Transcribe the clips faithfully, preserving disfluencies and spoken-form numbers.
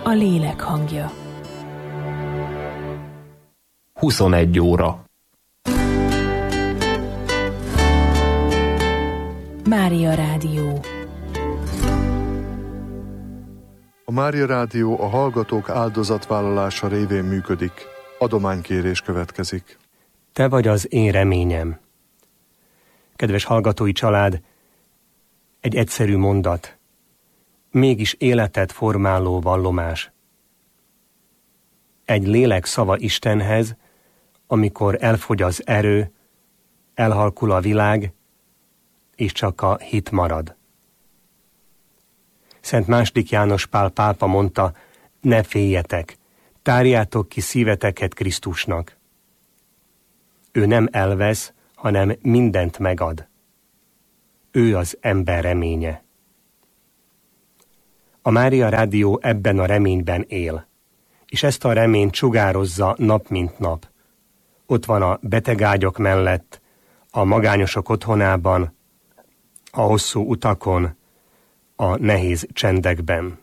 a lélek hangja. huszonegy óra. Mária Rádió. A Mária Rádió a hallgatók áldozatvállalása révén működik. Adománykérés következik. Te vagy az én reményem. Kedves hallgatói család, egy egyszerű mondat, mégis életet formáló vallomás. Egy lélek szava Istenhez, amikor elfogy az erő, elhalkul a világ, és csak a hit marad. Szent második János Pál pápa mondta, ne féljetek, tárjátok ki szíveteket Krisztusnak. Ő nem elvesz, hanem mindent megad. Ő az ember reménye. A Mária Rádió ebben a reményben él, és ezt a reményt sugározza nap mint nap. Ott van a betegágyak mellett, a magányosok otthonában, a hosszú utakon, a nehéz csendekben.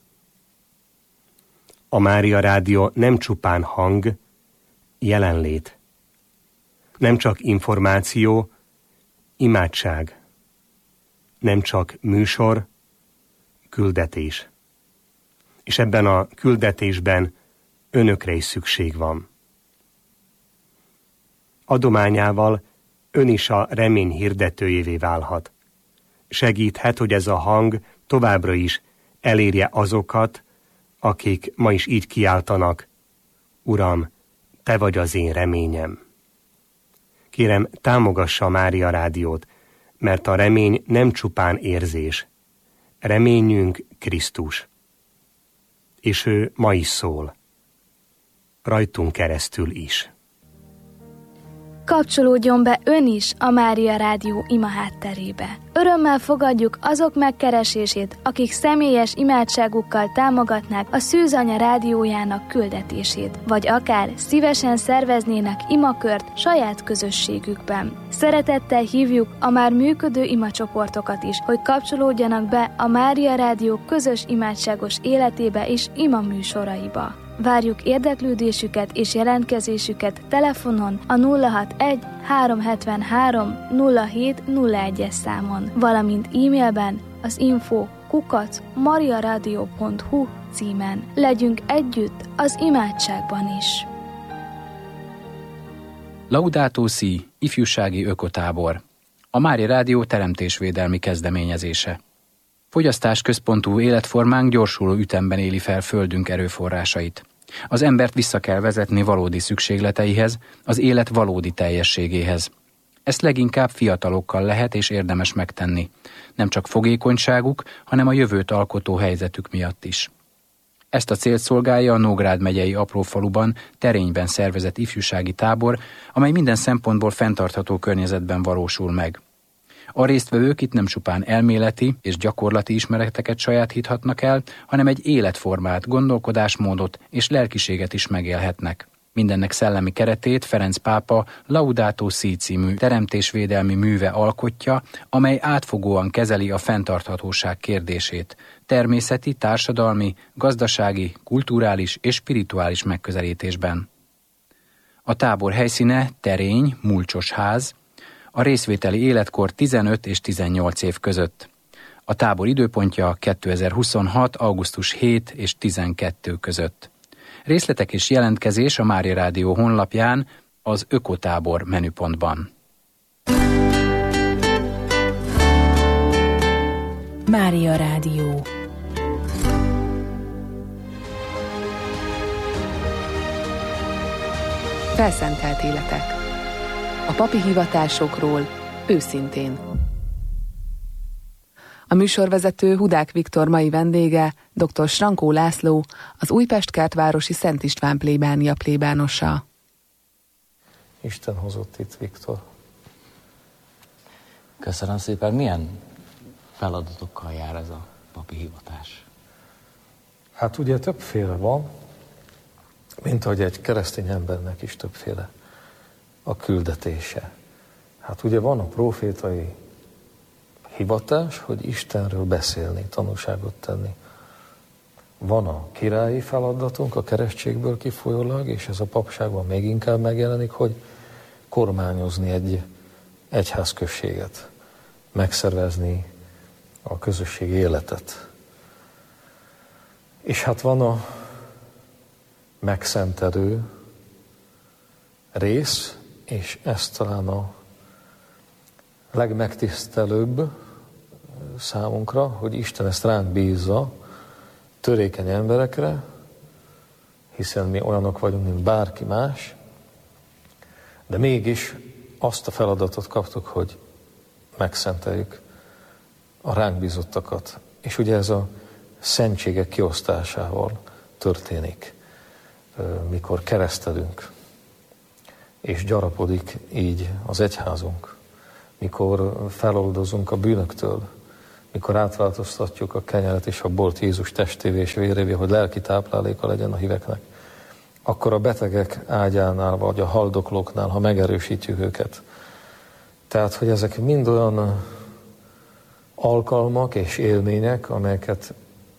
A Mária Rádió nem csupán hang, jelenlét. Nem csak információ, imádság. Nem csak műsor, küldetés. És ebben a küldetésben önökre is szükség van. Adományával ön is a remény hirdetőjévé válhat. Segíthet, hogy ez a hang továbbra is elérje azokat, akik ma is így kiáltanak, Uram, te vagy az én reményem. Kérem, támogassa a Mária Rádiót, mert a remény nem csupán érzés. Reményünk Krisztus. És ő ma is szól. Rajtunk keresztül is. Kapcsolódjon be ön is a Mária Rádió ima hátterébe. Örömmel fogadjuk azok megkeresését, akik személyes imádságukkal támogatnák a Szűzanya rádiójának küldetését, vagy akár szívesen szerveznének imakört saját közösségükben. Szeretettel hívjuk a már működő imacsoportokat is, hogy kapcsolódjanak be a Mária Rádió közös imádságos életébe és ima műsoraiba. Várjuk érdeklődésüket és jelentkezésüket telefonon a nulla hatvanegy háromszázhetvenhárom nulla hét nulla egyes számon, valamint e-mailben az info kukac mariaradio pont hu címen. Legyünk együtt az imádságban is. Laudato Si, ifjúsági ökotábor. A Mária Rádió teremtésvédelmi kezdeményezése. Fogyasztásközpontú életformánk gyorsuló ütemben éli fel földünk erőforrásait. Az embert vissza kell vezetni valódi szükségleteihez, az élet valódi teljességéhez. Ezt leginkább fiatalokkal lehet és érdemes megtenni. Nem csak fogékonyságuk, hanem a jövőt alkotó helyzetük miatt is. Ezt a célt szolgálja a Nógrád megyei aprófaluban, Terényben szervezett ifjúsági tábor, amely minden szempontból fenntartható környezetben valósul meg. A résztvevők itt nem csupán elméleti és gyakorlati ismereteket sajátíthatnak el, hanem egy életformát, gondolkodásmódot és lelkiséget is megélhetnek. Mindennek szellemi keretét Ferenc pápa Laudato Si című teremtésvédelmi műve alkotja, amely átfogóan kezeli a fenntarthatóság kérdését, természeti, társadalmi, gazdasági, kulturális és spirituális megközelítésben. A tábor helyszíne Terény, Mulcsos ház, a részvételi életkor tizenöt és tizennyolc év között. A tábor időpontja kétezer-huszonhat. augusztus hetedike és tizenkettő között. Részletek és jelentkezés a Mária Rádió honlapján, az Ökotábor menüpontban. Mária Rádió. Felszentelt életek. A papi hivatásokról őszintén. A műsorvezető Hudák Viktor mai vendége dr. Strankó László, az Újpest-Kertvárosi Szent István plébánia plébánosa. Isten hozott itt, Viktor. Köszönöm szépen. Milyen feladatokkal jár ez a papi hivatás? Hát ugye többféle van, mint ahogy egy keresztény embernek is többféle a küldetése. Hát ugye van a profétai hivatás, hogy Istenről beszélni, tanúságot tenni. van a királyi feladatunk a keresztségből kifolyólag, és ez a papságban még inkább megjelenik, hogy kormányozni egy egyházközséget, megszervezni a közösségi életet. És hát van a megszentelő rész, és ez talán a legmegtisztelőbb számunkra, hogy Isten ezt ránk bízza törékeny emberekre, hiszen mi olyanok vagyunk, mint bárki más, de mégis azt a feladatot kaptuk, hogy megszenteljük a ránk bízottakat. És ugye ez a szentségek kiosztásával történik, mikor keresztelünk, és gyarapodik így az egyházunk, mikor feloldozunk a bűnöktől, mikor átváltoztatjuk a kenyeret és a bort Jézus testévé és vérévé, hogy lelki tápláléka legyen a híveknek, akkor a betegek ágyánál, vagy a haldoklóknál, ha megerősítjük őket. Tehát, hogy ezek mind olyan alkalmak és élmények, amelyeket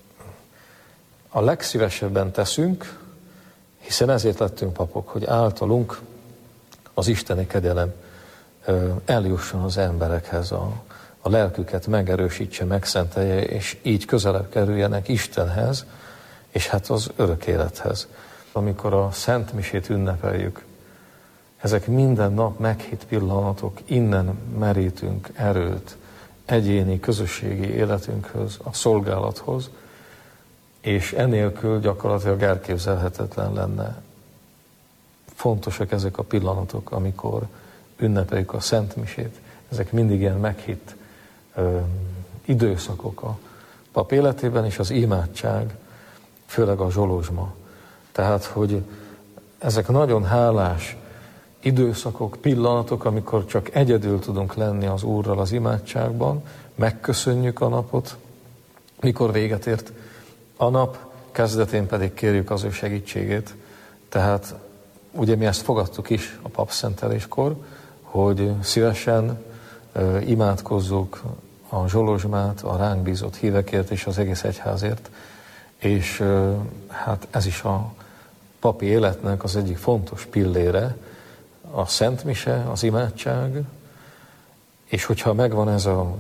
a legszívesebben teszünk, hiszen ezért lettünk papok, hogy általunk az isteni kegyelem eljusson az emberekhez, a, a lelküket megerősítse, megszentelje, és így közelebb kerüljenek Istenhez, és hát az örök élethez. Amikor a Szent Misét ünnepeljük, ezek minden nap meghitt pillanatok, innen merítünk erőt egyéni, közösségi életünkhöz, a szolgálathoz, és enélkül gyakorlatilag elképzelhetetlen lenne. Fontosak ezek a pillanatok, amikor ünnepeljük a Szent Misét. Ezek mindig ilyen meghitt ö, időszakok a pap életében, és az imádság, főleg a zsolozsma. Tehát, hogy ezek nagyon hálás időszakok, pillanatok, amikor csak egyedül tudunk lenni az Úrral az imádságban, megköszönjük a napot, mikor véget ért a nap, kezdetén pedig kérjük az ő segítségét. Tehát ugye mi ezt fogadtuk is a papszenteléskor, hogy szívesen uh, imádkozzuk a zsolozsmát, a ránk bízott hívekért és az egész egyházért, és uh, hát ez is a papi életnek az egyik fontos pillére, a Szent Mise, az imádság, és hogyha megvan ez az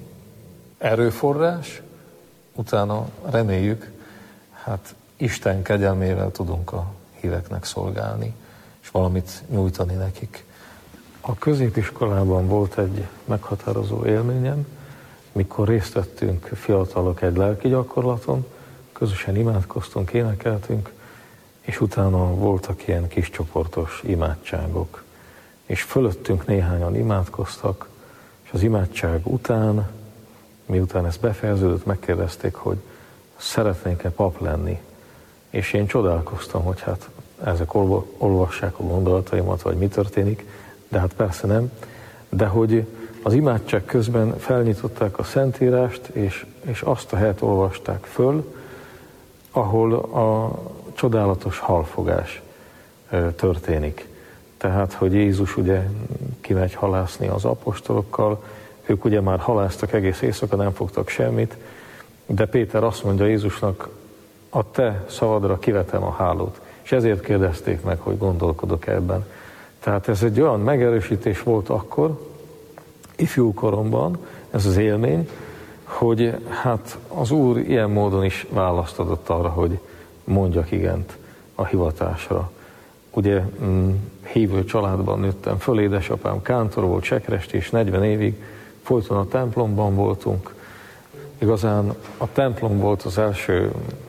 erőforrás, utána reméljük, hát Isten kegyelmével tudunk a híveknek szolgálni, és valamit nyújtani nekik. A középiskolában volt egy meghatározó élményem, mikor részt vettünk fiatalok egy lelki gyakorlaton, közösen imádkoztunk, énekeltünk, és utána voltak ilyen kis csoportos imádságok. És fölöttünk néhányan imádkoztak, és az imádság után, miután ez befejeződött, megkérdezték, hogy szeretnék-e pap lenni. És én csodálkoztam, hogy hát ezek olvassák a gondolataimat, vagy mi történik, de hát persze nem. De hogy az imádság közben felnyitották a Szentírást, és, és azt a helyet olvasták föl, ahol a csodálatos halfogás történik. Tehát, hogy Jézus ugye kimegy halászni az apostolokkal, ők ugye már halásztak egész éjszaka, nem fogtak semmit, de Péter azt mondja Jézusnak, a te szavadra kivetem a hálót. És ezért kérdezték meg, hogy gondolkodok ebben. Tehát ez egy olyan megerősítés volt akkor, ifjú koromban, ez az élmény, hogy hát az Úr ilyen módon is választ adott arra, hogy mondjak igent a hivatásra. Ugye mm, hívő családban nőttem föl, édesapám kántor volt, sekresti, és negyven évig folyton a templomban voltunk. Igazán a templom volt az első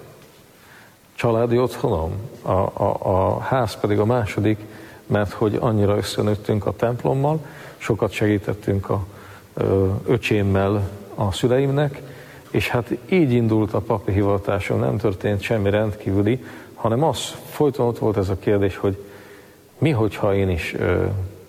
családi otthonom, a, a, a ház pedig a második, mert hogy annyira összenőttünk a templommal, sokat segítettünk a ö, öcsémmel a szüleimnek, és hát így indult a papi hivatásom, nem történt semmi rendkívüli, hanem az folyton ott volt ez a kérdés, hogy mi, hogyha én is ö,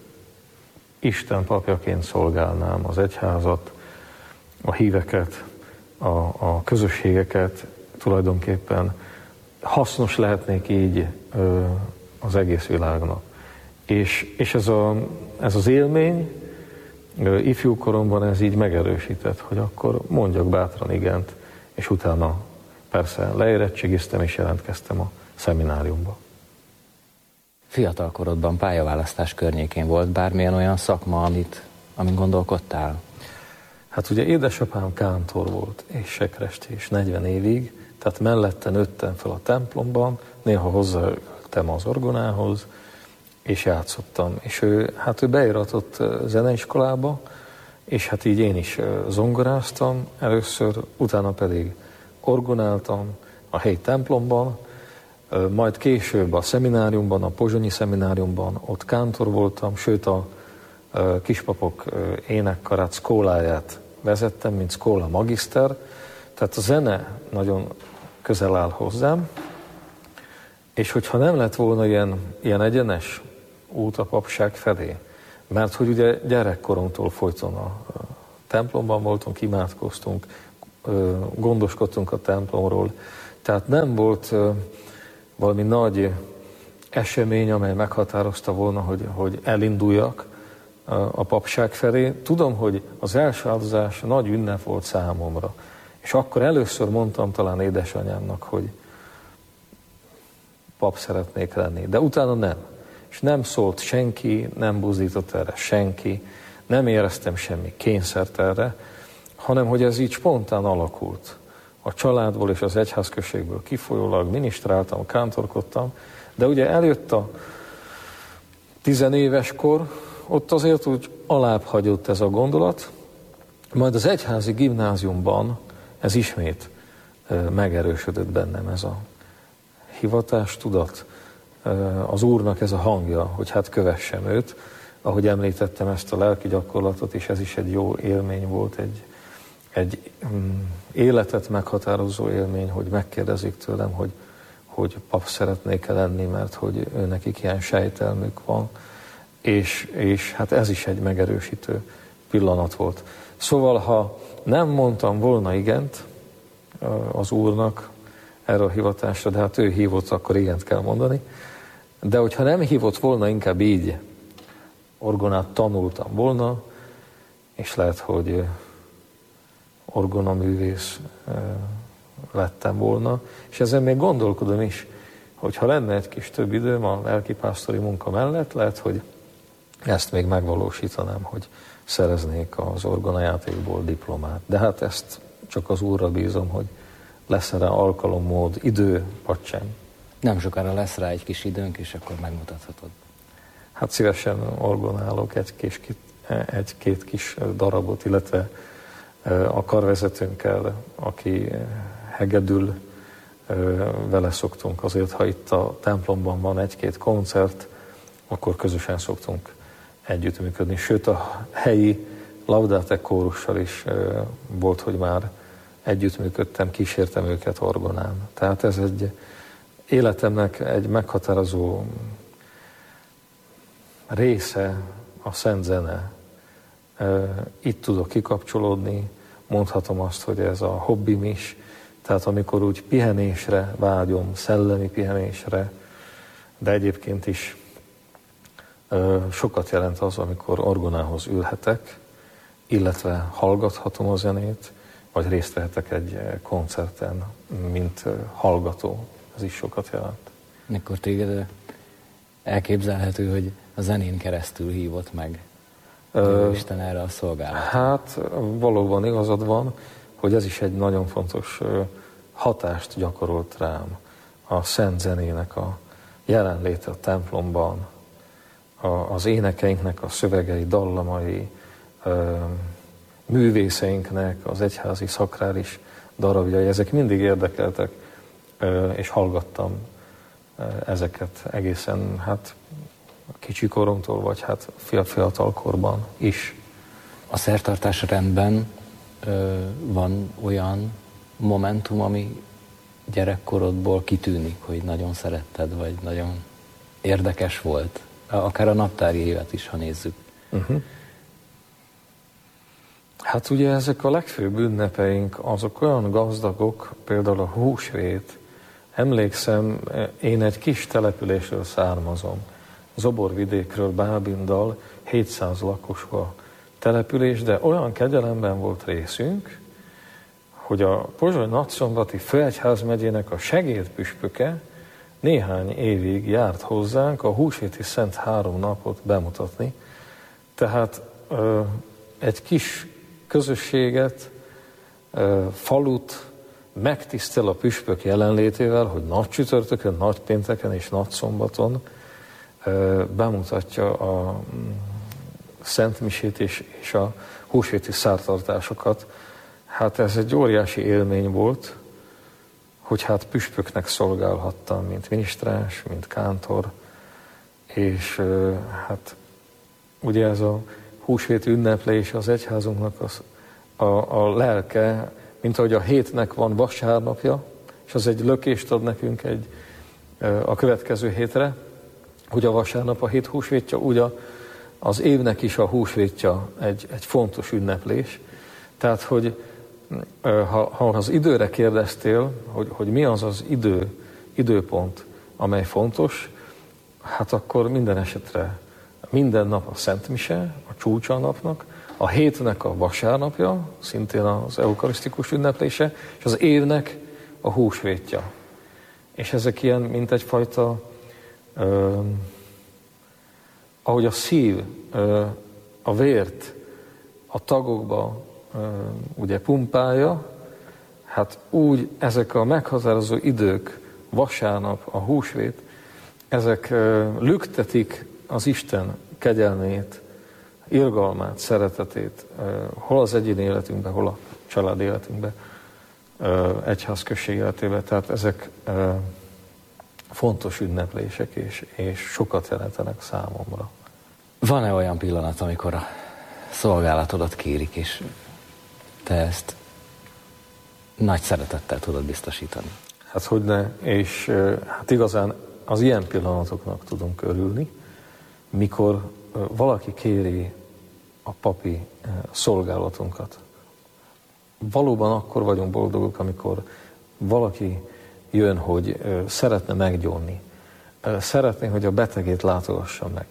Isten papjaként szolgálnám az egyházat, a híveket, a, a közösségeket, tulajdonképpen hasznos lehetnék így ö, az egész világnak. És, és ez, a, ez az élmény, ö, ifjúkoromban ez így megerősített, hogy akkor mondjak bátran igent, és utána persze leérettségiztem és jelentkeztem a szemináriumba. Fiatal korodban pályaválasztás környékén volt bármilyen olyan szakma, amit, amit gondolkodtál? Hát ugye édesapám kántor volt, és sekrestés negyven évig, tehát mellette nőttem fel a templomban, néha hozzáültem az orgonához, és játszottam. És ő, hát ő beíratott zeneiskolába, és hát így én is zongoráztam először, utána pedig orgonáltam a helyi templomban, majd később a szemináriumban, a pozsonyi szemináriumban, ott kántor voltam, sőt a kispapok énekkarát, szkóláját vezettem, mint szkóla magiszter, tehát a zene nagyon közel áll hozzám, és hogyha nem lett volna ilyen, ilyen egyenes út a papság felé, mert hogy ugye gyerekkorunktól folyton a templomban voltunk, imádkoztunk, gondoskodtunk a templomról, tehát nem volt valami nagy esemény, amely meghatározta volna, hogy, hogy elinduljak a papság felé. Tudom, hogy az első áldozás nagy ünnep volt számomra, és akkor először mondtam talán édesanyámnak, hogy pap szeretnék lenni, de utána nem. És nem szólt senki, nem buzdított erre senki, nem éreztem semmi kényszert erre, hanem hogy ez így spontán alakult. A családból és az egyházközségből kifolyólag minisztráltam, kántorkodtam, de ugye eljött a tizenéves kor, ott azért úgy alább hagyott ez a gondolat, majd az egyházi gimnáziumban ez ismét megerősödött bennem, ez a hivatástudat, az Úrnak ez a hangja, hogy hát kövessem őt, ahogy említettem ezt a lelki gyakorlatot, és ez is egy jó élmény volt, egy, egy um, életet meghatározó élmény, hogy megkérdezik tőlem, hogy, hogy pap szeretnék-e lenni, mert hogy ő nekik ilyen sejtelmük van, és, és hát ez is egy megerősítő pillanat volt. Szóval, ha nem mondtam volna igent az Úrnak erre a hivatásra, de hát ő hívott, akkor igent kell mondani, de hogyha nem hívott volna, inkább így orgonát tanultam volna, és lehet, hogy orgonaművész lettem volna, és ezen még gondolkodom is, hogy ha lenne egy kis több időm a lelkipásztori munka mellett, lehet, hogy ezt még megvalósítanám, hogy szereznék az orgonajátékból diplomát. De hát ezt csak az Úrra bízom, hogy lesz erre alkalom, mód, idő, vagy sem. Nem sokára lesz rá egy kis időnk, és akkor megmutathatod. Hát szívesen orgonálok egy-két egy, két kis darabot, illetve a karvezetőnkkel, aki hegedül, vele szoktunk azért, ha itt a templomban van egy-két koncert, akkor közösen szoktunk együttműködni. Sőt, a helyi Laudate kórussal is volt, hogy már együttműködtem, kísértem őket orgonán. Tehát ez egy életemnek egy meghatározó része a szent zene. Itt tudok kikapcsolódni, mondhatom azt, hogy ez a hobbim is, tehát amikor úgy pihenésre vágyom, szellemi pihenésre, de egyébként is sokat jelent az, amikor orgonához ülhetek, illetve hallgathatom a zenét, vagy részt vehetek egy koncerten, mint hallgató. Ez is sokat jelent. Akkor téged elképzelhető, hogy a zenén keresztül hívott meg Ö, Isten erre a szolgálatra. Hát valóban igazad van, hogy ez is egy nagyon fontos hatást gyakorolt rám. A szent zenének a jelenléte a templomban, a, az énekeinknek a szövegei, dallamai, ö, művészeinknek az egyházi szakrális darabjai, ezek mindig érdekeltek, ö, és hallgattam ö, ezeket egészen hát kicsi koromtól, vagy hát fiatal korban is. A szertartás rendben ö, van olyan momentum, ami gyerekkorodból kitűnik, hogy nagyon szeretted, vagy nagyon érdekes volt. Akár a naptári évet is, ha nézzük. Uh-huh. Hát ugye ezek a legfőbb ünnepeink, azok olyan gazdagok, például a húsvét. Emlékszem, én egy kis településről származom, Zoborvidékről, Bábindal, hétszáz lakosú a település, de olyan kegyelemben volt részünk, hogy a Pozsony Nagyszombati Főegyházmegyének a segédpüspöke néhány évig járt hozzánk a húsvéti szent három napot bemutatni. Tehát ö, egy kis közösséget, ö, falut megtisztel a püspök jelenlétével, hogy nagy csütörtökön, nagy pénteken és nagy szombaton ö, bemutatja a szentmisét és, és a húsvéti szártartásokat. Hát ez egy óriási élmény volt, hogy hát püspöknek szolgálhattam, mint minisztráns, mint kántor, és hát ugye ez a húsvéti ünneplés az egyházunknak az, a, a lelke, mint ahogy a hétnek van vasárnapja, és az egy lökést ad nekünk egy, a következő hétre, hogy a vasárnap a hét húsvétja, úgy a, az évnek is a húsvétja egy, egy fontos ünneplés. Tehát, hogy ha, ha az időre kérdeztél, hogy, hogy mi az az idő, időpont, amely fontos, hát akkor minden esetre minden nap a Szent Mise, a csúcsa a napnak, a hétnek a vasárnapja, szintén az eukarisztikus ünneplése, és az évnek a húsvétja. És ezek ilyen, mint egyfajta, ö, ahogy a szív ö, a vért a tagokba ö, ugye pumpálja, hát úgy ezek a meghatározó idők, vasárnap, a húsvét, ezek ö, lüktetik az Isten kegyelmét, irgalmát, szeretetét, hol az egyéni életünkben, hol a család életünkben, egyházközség életében. Tehát ezek fontos ünneplések, és, és sokat jelentenek számomra. Van-e olyan pillanat, amikor a szolgálatodat kérik, és te ezt nagy szeretettel tudod biztosítani? Hát hogyne, és hát igazán az ilyen pillanatoknak tudunk örülni, mikor valaki kéri a papi szolgálatunkat. Valóban akkor vagyunk boldogok, amikor valaki jön, hogy szeretne meggyónni. Szeretné, hogy a betegét látogassa meg.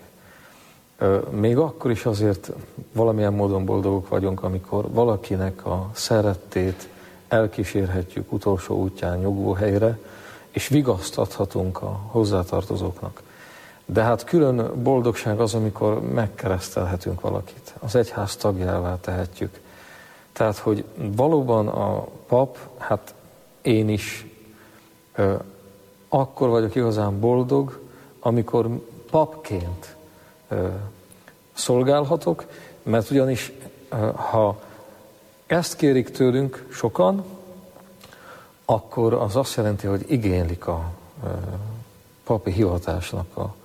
Még akkor is azért valamilyen módon boldogok vagyunk, amikor valakinek a szerettét elkísérhetjük utolsó útján nyugvóhelyre, és vigasztathatunk a hozzátartozóknak. De hát külön boldogság az, amikor megkeresztelhetünk valakit, az egyház tagjává tehetjük. Tehát, hogy valóban a pap, hát én is ö, akkor vagyok igazán boldog, amikor papként ö, szolgálhatok, mert ugyanis ö, ha ezt kérik tőlünk sokan, akkor az azt jelenti, hogy igénylik a ö, papi hivatásnak a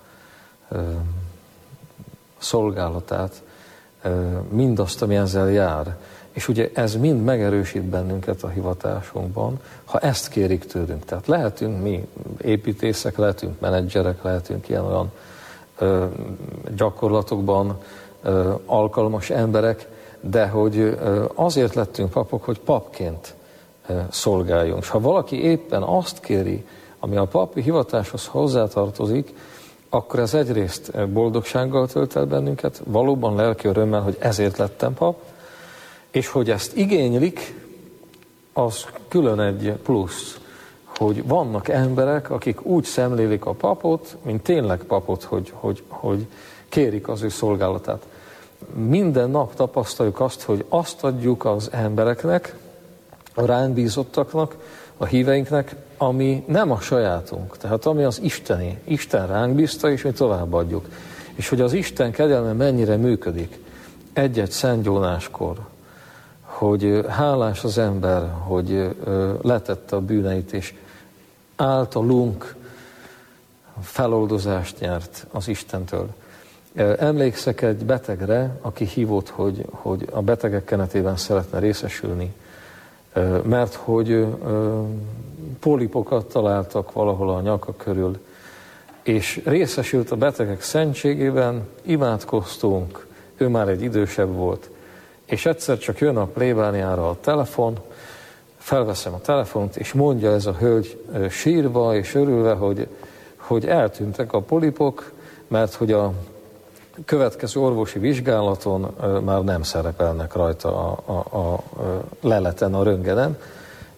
szolgálatát, mindazt, ami ezzel jár. És ugye ez mind megerősít bennünket a hivatásunkban, ha ezt kérik tőlünk. Tehát lehetünk mi építészek, lehetünk menedzserek, lehetünk ilyen olyan ö, gyakorlatokban ö, alkalmas emberek, de hogy ö, azért lettünk papok, hogy papként ö, szolgáljunk. És ha valaki éppen azt kéri, ami a papi hivatáshoz hozzátartozik, akkor ez egyrészt boldogsággal tölt el bennünket, valóban lelki örömmel, hogy ezért lettem pap, és hogy ezt igénylik, az külön egy plusz, hogy vannak emberek, akik úgy szemlélik a papot, mint tényleg papot, hogy, hogy, hogy kérik az ő szolgálatát. Minden nap tapasztaljuk azt, hogy azt adjuk az embereknek, a ránk bízottaknak, a híveinknek, ami nem a sajátunk, tehát ami az isteni. Isten ránk bízta, és mi továbbadjuk. És hogy az Isten kegyelme mennyire működik egy-egy szentgyónáskor, hogy hálás az ember, hogy letette a bűneit, és általunk feloldozást nyert az Istentől. Emlékszek egy betegre, aki hívott, hogy, hogy a betegek kenetében szeretne részesülni, mert hogy polipokat találtak valahol a nyaka körül, és részesült a betegek szentségében, imádkoztunk, ő már egy idősebb volt, és egyszer csak jön a plébániára a telefon, felveszem a telefont, és mondja ez a hölgy sírva és örülve, hogy, hogy eltűntek a polipok, mert hogy a következő orvosi vizsgálaton már nem szerepelnek rajta a, a, a leleten, a röntgenen,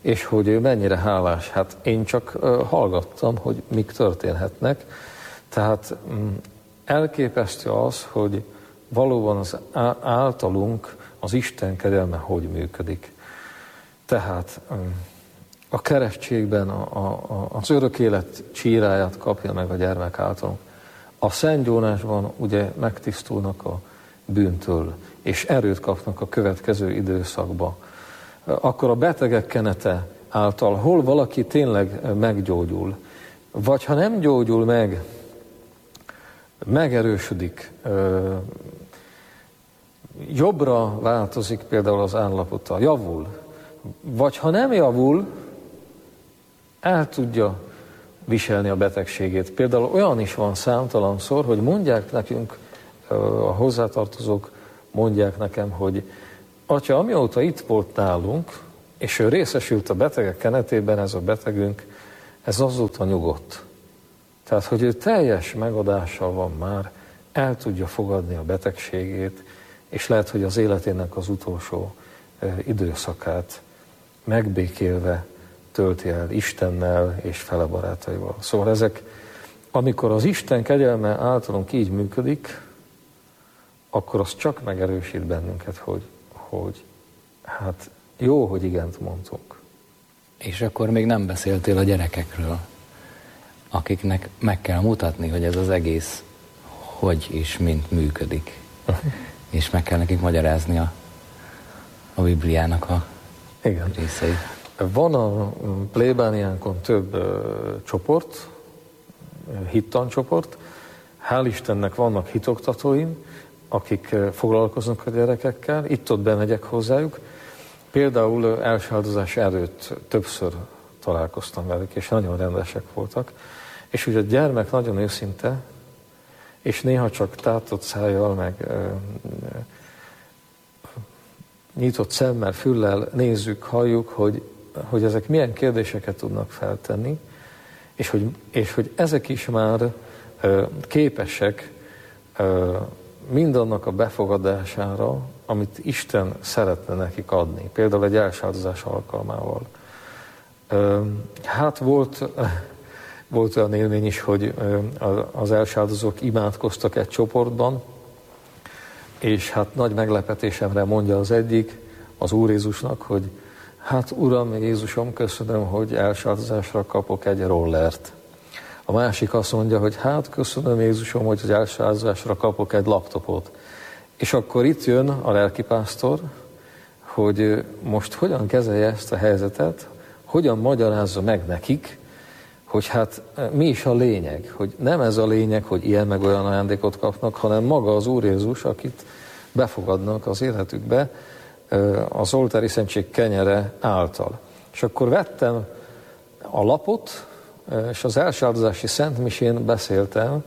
és hogy ő mennyire hálás. Hát én csak hallgattam, hogy mik történhetnek. Tehát elképesztő az, hogy valóban az általunk az Isten kegyelme hogy működik. Tehát a keresztségben a, a, az örök élet csíráját kapja meg a gyermek általunk. A szentgyónásban ugye megtisztulnak a bűntől, és erőt kapnak a következő időszakba. Akkor a betegek kenete által, hol valaki tényleg meggyógyul, vagy ha nem gyógyul meg, megerősödik, jobbra változik például az állapota, javul, vagy ha nem javul, el tudja viselni a betegségét. Például olyan is van számtalanszor, hogy mondják nekünk, a hozzátartozók mondják nekem, hogy atya, amióta itt volt nálunk, és ő részesült a betegek kenetében, ez a betegünk, ez azóta nyugodt. Tehát, hogy ő teljes megadással van már, el tudja fogadni a betegségét, és lehet, hogy az életének az utolsó időszakát megbékélve tölti el Istennel és fele barátaival. Szóval ezek, amikor az Isten kegyelme általunk így működik, akkor az csak megerősít bennünket, hogy, hogy hát jó, hogy igent mondtunk. És akkor még nem beszéltél a gyerekekről, akiknek meg kell mutatni, hogy ez az egész hogy és mint működik. És meg kell nekik magyarázni a, a Bibliának a Igen. részeit. Van a plébániánkon több uh, csoport, hittancsoport. Hál' Istennek vannak hitoktatóim, akik uh, foglalkoznak a gyerekekkel. Itt-ott bemegyek hozzájuk. Például uh, elsáldozás előtt többször találkoztam velük, és nagyon rendesek voltak. És ugye a gyermek nagyon őszinte, és néha csak tátott szájjal, meg uh, uh, nyitott szemmel, füllel nézzük, halljuk, hogy, hogy ezek milyen kérdéseket tudnak feltenni, és hogy, és hogy ezek is már uh, képesek uh, mindannak a befogadására, amit Isten szeretne nekik adni. Például egy elsáldozás alkalmával. Uh, hát volt... Uh, Volt olyan élmény is, hogy az elsáldozók imádkoztak egy csoportban, és hát nagy meglepetésemre mondja az egyik az Úr Jézusnak, hogy hát Uram, Jézusom, köszönöm, hogy elsáldozásra kapok egy rollert. A másik azt mondja, hogy hát köszönöm, Jézusom, hogy az elsáldozásra kapok egy laptopot. És akkor itt jön a lelkipásztor, hogy most hogyan kezelje ezt a helyzetet, hogyan magyarázza meg nekik, hogy hát mi is a lényeg, hogy nem ez a lényeg, hogy ilyen meg olyan ajándékot kapnak, hanem maga az Úr Jézus, akit befogadnak az életükbe az oltári szentség kenyere által. És akkor vettem a lapot, és az elsáldozási szentmisén beszéltem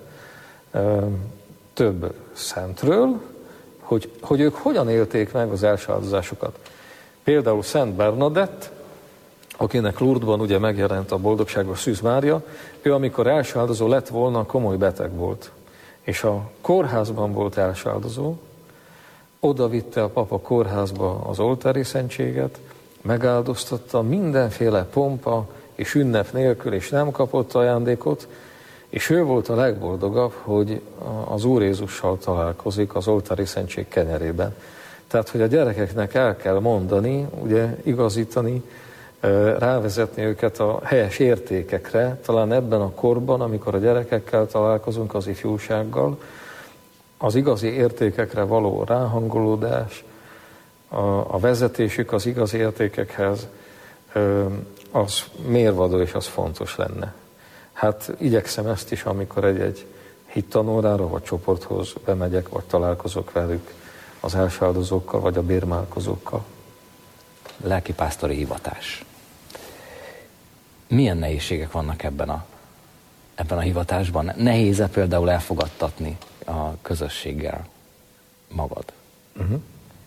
több szentről, hogy, hogy ők hogyan élték meg az elsáldozásokat. Például Szent Bernadett, akinek Lourdesban ugye megjelent a boldogságos Szűz Mária, ő amikor elsáldozó lett volna, komoly beteg volt. És a kórházban volt elsáldozó, oda vitte a papa kórházba az oltári szentséget, megáldoztatta mindenféle pompa és ünnep nélkül, és nem kapott ajándékot, és ő volt a legboldogabb, hogy az Úr Jézussal találkozik az oltári szentség kenyerében. Tehát, hogy a gyerekeknek el kell mondani, ugye igazítani, rávezetni őket a helyes értékekre, talán ebben a korban, amikor a gyerekekkel találkozunk, az ifjúsággal, az igazi értékekre való ráhangolódás, a, a vezetésük az igazi értékekhez, az mérvadó és az fontos lenne. Hát igyekszem ezt is, amikor egy-egy hittanórára vagy csoporthoz bemegyek, vagy találkozok velük az elsáldozókkal, vagy a bérmálkozókkal. Lelkipásztori hivatás. Milyen nehézségek vannak ebben a, ebben a hivatásban? Nehéz-e például elfogadtatni a közösséggel magad? Uh-huh.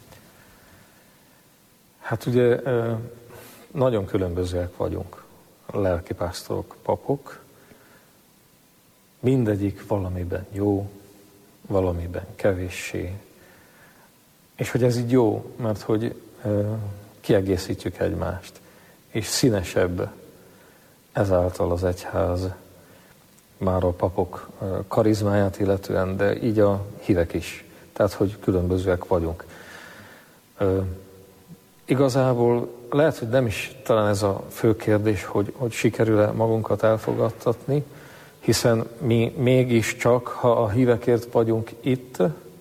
Hát ugye nagyon különbözőek vagyunk, lelkipásztorok, papok. Mindegyik valamiben jó, valamiben kevéssé. És hogy ez így jó, mert hogy kiegészítjük egymást. és színesebb ezáltal az egyház, már a papok karizmáját illetően, de így a hívek is. Tehát, hogy különbözőek vagyunk. Igazából lehet, hogy nem is talán ez a fő kérdés, hogy, hogy sikerül-e magunkat elfogadtatni, hiszen mi mégiscsak, ha a hívekért vagyunk itt,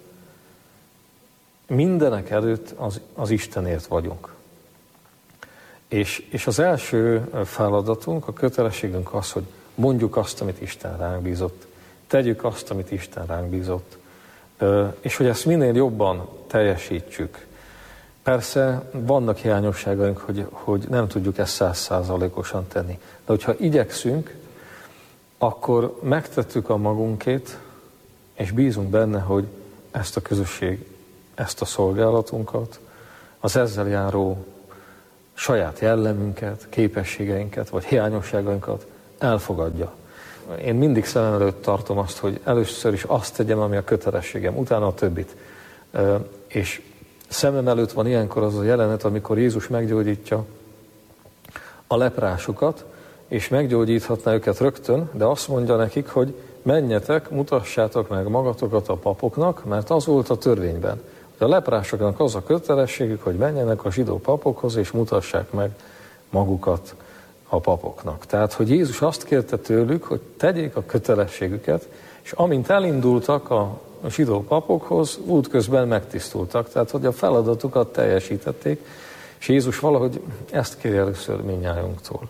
mindenek előtt az, az Istenért vagyunk. És, és az első feladatunk, a kötelességünk az, hogy mondjuk azt, amit Isten ránk bízott, tegyük azt, amit Isten ránk bízott, és hogy ezt minél jobban teljesítsük. Persze vannak hiányosságaink, hogy, hogy nem tudjuk ezt százszázalékosan tenni. De hogyha igyekszünk, akkor megtettük a magunkét, és bízunk benne, hogy ezt a közösség, ezt a szolgálatunkat, az ezzel járó saját jellemünket, képességeinket, vagy hiányosságainkat elfogadja. Én mindig szemem előtt tartom azt, hogy először is azt tegyem, ami a kötelességem, utána a többit. És szemem előtt van ilyenkor az a jelenet, amikor Jézus meggyógyítja a leprásokat, és meggyógyíthatná őket rögtön, de azt mondja nekik, hogy menjetek, mutassátok meg magatokat a papoknak, mert az volt a törvényben. A leprásoknak az a kötelességük, hogy menjenek a zsidó papokhoz, és mutassák meg magukat a papoknak. Tehát, hogy Jézus azt kérte tőlük, hogy tegyék a kötelességüket, és amint elindultak a zsidó papokhoz, útközben megtisztultak. Tehát, hogy a feladatukat teljesítették, és Jézus valahogy ezt kéri először mindnyájunktól.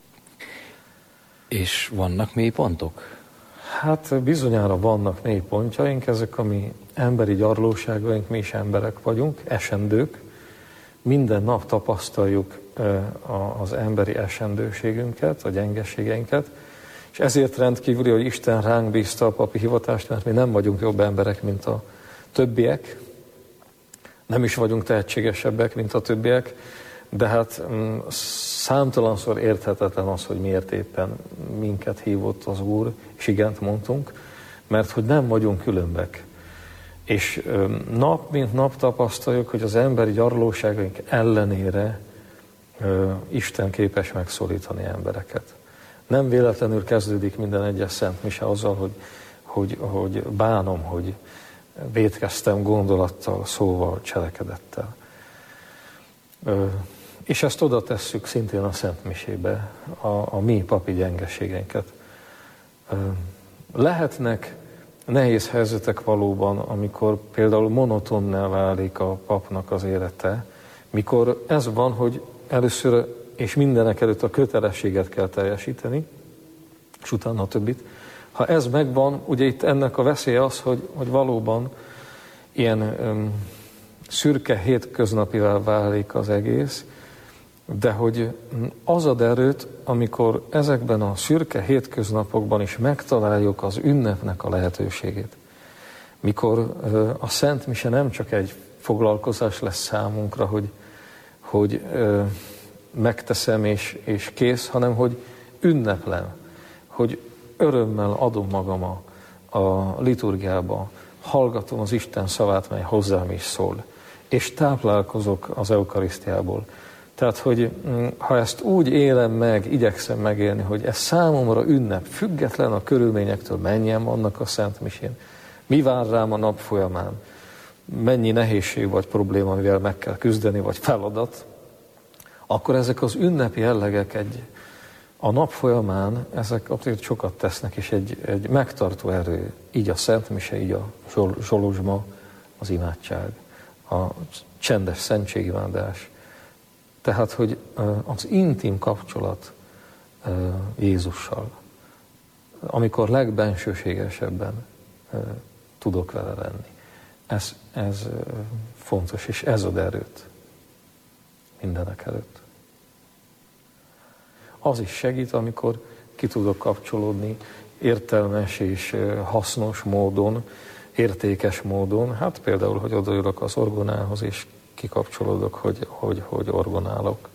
És vannak mélypontok? Hát bizonyára vannak mélypontjaink, ezek a mi emberi gyarlóságaink, mi is emberek vagyunk, esendők. Minden nap tapasztaljuk az emberi esendőségünket, a gyengeségeinket, és ezért rendkívüli, hogy Isten ránk bízta a papi hivatást, mert mi nem vagyunk jobb emberek, mint a többiek, nem is vagyunk tehetségesebbek, mint a többiek, de hát számtalanszor érthetetlen az, hogy miért éppen minket hívott az Úr, és igent mondtunk, mert hogy nem vagyunk különbek. És nap mint nap tapasztaljuk, hogy az emberi gyarlóságaink ellenére Isten képes megszólítani embereket. Nem véletlenül kezdődik minden egyes szent mise azzal, hogy, hogy, hogy bánom, hogy vétkeztem gondolattal, szóval, cselekedettel. És ezt oda tesszük szintén a szent misébe, a, a mi papi gyengeségeinket. Lehetnek nehéz helyzetek valóban, amikor például monotonná válik a papnak az élete, mikor ez van, hogy először és mindenek előtt a kötelességet kell teljesíteni, és utána a többit. Ha ez megvan, ugye itt ennek a veszélye az, hogy, hogy valóban ilyen öm, szürke hétköznapivá válik az egész, de hogy az ad erőt, amikor ezekben a szürke hétköznapokban is megtaláljuk az ünnepnek a lehetőségét. Mikor ö, a Szent Mise nem csak egy foglalkozás lesz számunkra, hogy, hogy ö, megteszem és, és kész, hanem hogy ünneplem, hogy örömmel adom magam a, a liturgiába, hallgatom az Isten szavát, mely hozzám is szól, és táplálkozok az eukarisztiából. Tehát, hogy ha ezt úgy élem meg, igyekszem megélni, hogy ez számomra ünnep, független a körülményektől, mennyien vannak a Szent Misén, mi vár rám a nap folyamán, mennyi nehézség vagy probléma, amivel meg kell küzdeni, vagy feladat, akkor ezek az ünnepi jellegek egy, a nap folyamán, ezek azért sokat tesznek, és egy, egy megtartó erő, így a Szent Mise, így a zsolozsma, az imádság, a csendes szentségimádás. Tehát, hogy az intim kapcsolat Jézussal, amikor legbensőségesebben tudok vele lenni. Ez, ez fontos, és ez ad erőt mindenek előtt. Az is segít, amikor ki tudok kapcsolódni értelmes és hasznos módon, értékes módon, hát például, hogy odaülök az orgonához, és kikapcsolódok, hogy, hogy, hogy orgonálok.